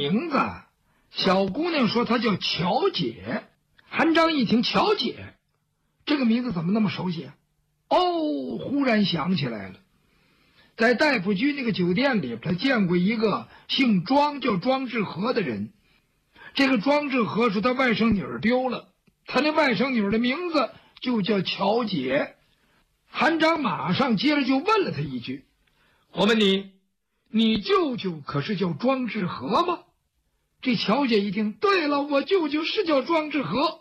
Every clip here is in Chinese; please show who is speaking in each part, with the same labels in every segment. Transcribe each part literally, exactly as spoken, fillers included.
Speaker 1: 名字，小姑娘说她叫乔姐。韩章一听乔姐这个名字怎么那么熟悉啊？哦，忽然想起来了，在大夫居那个酒店里，他见过一个姓庄叫庄志和的人。这个庄志和说他外甥女儿丢了，他那外甥女儿的名字就叫乔姐。韩章马上接着就问了他一句：我问你，你舅舅可是叫庄志和吗？这乔姐一听，对了，我舅舅是叫庄志和。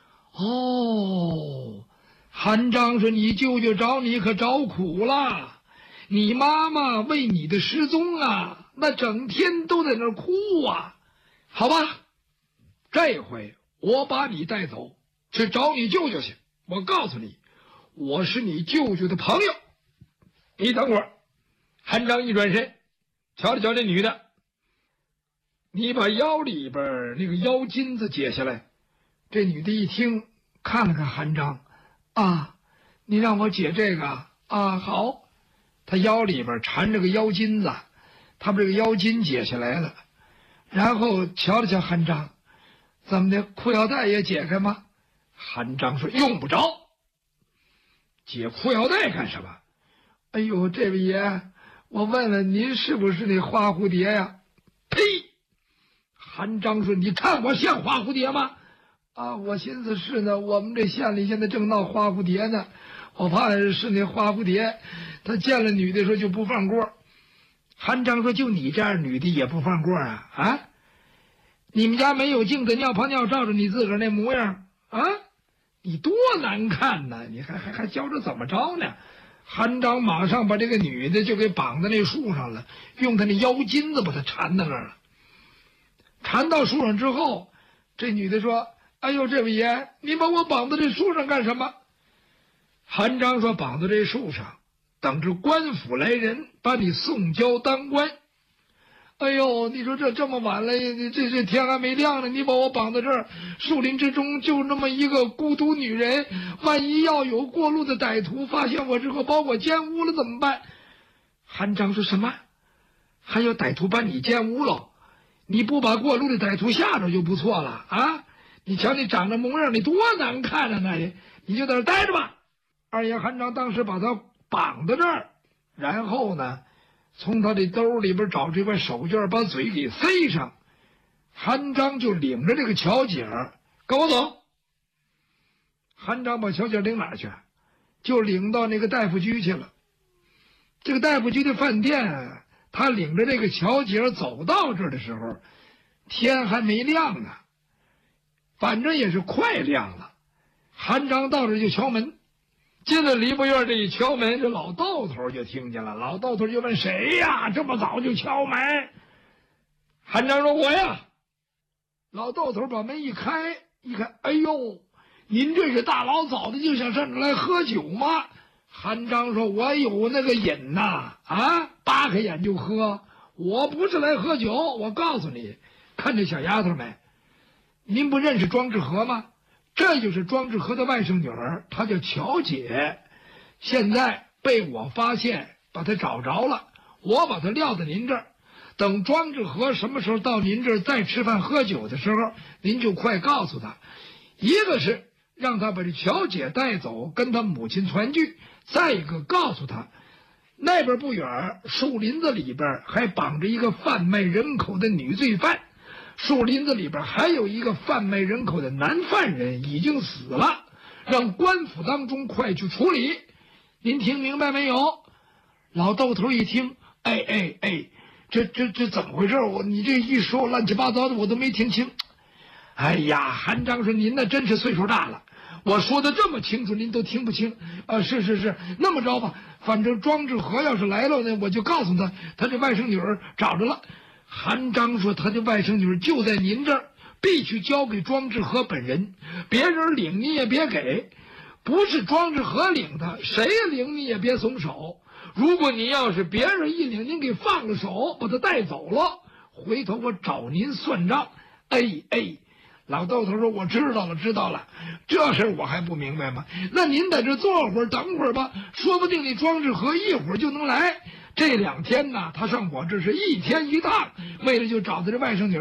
Speaker 1: 哦，韩章说，你舅舅找你可找苦了，你妈妈为你的失踪啊，那整天都在那儿哭啊。好吧，这回我把你带走去找你舅舅去。我告诉你，我是你舅舅的朋友。你等会儿。韩章一转身，瞧了瞧这女的，你把腰里边那个腰巾子解下来。这女的一听，看了看韩章，啊，你让我解这个啊？好。她腰里边缠着个腰巾子，她把这个腰巾解下来了，然后瞧了瞧韩章，怎么的，裤腰带也解开吗？韩章说用不着。解裤腰带干什么？哎呦，这位爷，我问问您是不是那花蝴蝶呀？呸！韩章说，你看我像花蝴蝶吗？啊，我寻思是呢，我们这县里现在正闹花蝴蝶呢，我怕是那花蝴蝶，他见了女的时候就不放过。韩章说，就你这样女的也不放过啊？啊，你们家没有镜子，尿泡尿照着你自个儿那模样啊，你多难看呢，你还还还教着怎么着呢？韩章马上把这个女的就给绑在那树上了，用他那腰巾子把她缠到那儿了。缠到树上之后，这女的说，哎呦，这位爷，你把我绑到这树上干什么？韩章说，绑到这树上，等着官府来人把你送交当官。哎呦，你说这这么晚了，这这天还没亮呢，你把我绑在这儿，树林之中就那么一个孤独女人，万一要有过路的歹徒发现我之后把我奸污了怎么办？韩章说，什么？还有歹徒把你奸污了？你不把过路的歹徒吓着就不错了啊！你瞧你长得模样，你多难看啊！那你你就在这待着吧。二爷韩章当时把他绑在这儿，然后呢，从他的兜里边找这块手绢，把嘴给塞上。韩章就领着这个乔姐儿跟我走。韩章把乔姐领哪儿去？就领到那个大夫居去了。这个大夫居的饭店，他领着这个乔姐儿走到这儿的时候，天还没亮呢，反正也是快亮了。韩章到这儿就敲门，进了梨木院，这一敲门，这老道头就听见了。老道头就问，谁呀？这么早就敲门？韩章说，我呀。老道头把门一开，一看，哎呦，您这是大老早的就想上这来喝酒吗？韩章说，我有那个瘾呐，啊，扒开眼就喝，我不是来喝酒。我告诉你，看这小丫头没？您不认识庄志和吗？这就是庄志和的外甥女儿，她叫乔姐，现在被我发现，把她找着了，我把她撂在您这儿，等庄志和什么时候到您这儿再吃饭喝酒的时候，您就快告诉他，一个是让他把这乔姐带走，跟他母亲团聚，再一个告诉他，那边不远树林子里边还绑着一个贩卖人口的女罪犯，树林子里边还有一个贩卖人口的男犯人已经死了，让官府当中快去处理。您听明白没有？老豆头一听，哎哎哎，这这这怎么回事？我你这一说乱七八糟的，我都没听清。哎呀，韩章说，您那真是岁数大了，我说的这么清楚您都听不清啊？是是是，那么着吧，反正庄志和要是来了呢，我就告诉他，他这外甥女儿找着了。韩章说，他的外甥女儿就在您这儿，必须交给庄志和本人，别人领你也别给，不是庄志和领他，谁领你也别松手。如果你要是别人一领，您给放了手，把他带走了，回头我找您算账。哎哎，老豆头说，我知道了知道了，这事我还不明白吗？那您在这坐会儿等会儿吧，说不定你庄志和一会儿就能来。这两天呢，他上我这是一天一趟，为了就找他这外甥女儿。